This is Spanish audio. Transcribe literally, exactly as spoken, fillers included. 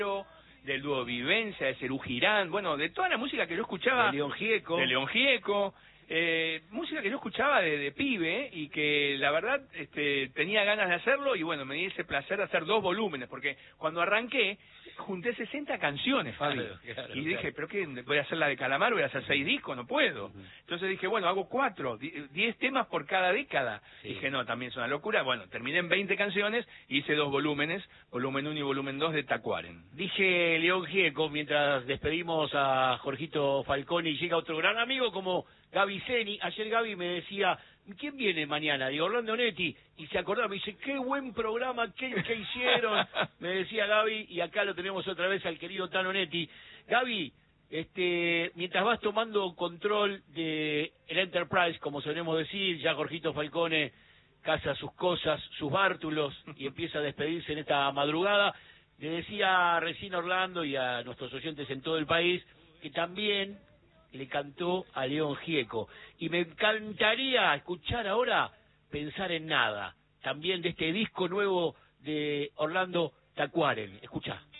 del dúo Vivencia, de Serú Girán, bueno, de toda la música que yo escuchaba. De León Gieco. De León Gieco. Eh, música que yo escuchaba de, de pibe y que la verdad este, tenía ganas de hacerlo y bueno, me di ese placer de hacer dos volúmenes, porque cuando arranqué junté sesenta canciones, Fabi, claro, claro, y dije, claro. ¿pero qué? ¿Voy a hacer la de Calamar? ¿Voy a hacer seis discos? No puedo. Uh-huh. Entonces dije, bueno, hago cuatro, diez temas por cada década. Sí. Dije, no, también es una locura. Bueno, terminé en veinte canciones y hice dos volúmenes, volumen uno y volumen dos de Tacuaren. Dije León Gieco mientras despedimos a Jorgito Falcone y llega otro gran amigo como Gaby Zeni. Ayer Gaby me decía, ¿quién viene mañana? Digo, Orlando Onetti. Y se acordaba, me dice, qué buen programa que, que hicieron. Me decía Gaby, y acá lo tenemos otra vez al querido Tano Onetti. Gaby, este, mientras vas tomando control de el Enterprise, como solemos decir, ya Jorgito Falcone casa sus cosas, sus bártulos, y empieza a despedirse en esta madrugada. Le decía recién a Orlando y a nuestros oyentes en todo el país que también le cantó a León Gieco. Y me encantaría escuchar ahora Pensar en Nada, también de este disco nuevo de Orlando Tacuaren. Escuchá.